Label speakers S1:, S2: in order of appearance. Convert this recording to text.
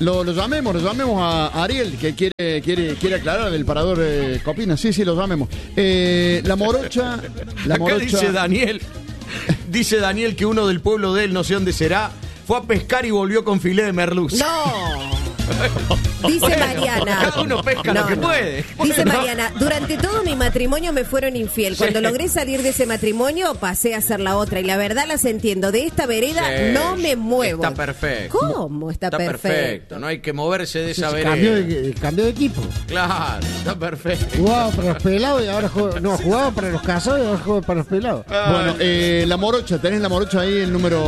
S1: Lo llamemos a Ariel, que quiere aclarar el parador Copina. Sí, lo llamemos. La morocha.
S2: Acá dice Daniel que uno del pueblo de él, no sé dónde será, fue a pescar y volvió con filé de merluza.
S3: No. Dice Mariana.
S2: Cada uno pesca lo que puede.
S3: Dice Mariana, durante todo mi matrimonio me fueron infiel. Cuando logré salir de ese matrimonio, pasé a ser la otra. Y la verdad las entiendo. De esta vereda no me muevo.
S2: Está perfecto.
S3: ¿Cómo está perfecto?
S2: No hay que moverse de esa vereda.
S4: Cambió de equipo.
S2: Claro, está perfecto.
S4: Jugaba para los pelados y ahora jugaba para los casados y ahora juega para los pelados.
S1: Bueno, la morocha, tenés la morocha ahí, el número